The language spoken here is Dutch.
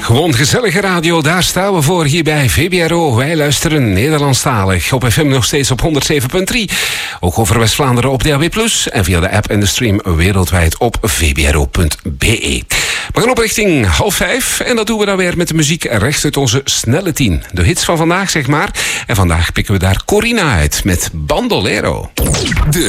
Gewoon gezellige radio, daar staan we voor hier bij VBRO. Wij luisteren Nederlandstalig op FM nog steeds op 107.3. Ook over West-Vlaanderen op DAB+. En via de app en de stream wereldwijd op vbro.be. We gaan op richting 4:30 en dat doen we dan weer met de muziek recht uit onze snelle 10. De hits van vandaag, zeg maar. En vandaag pikken we daar Corina uit met Bandolero. De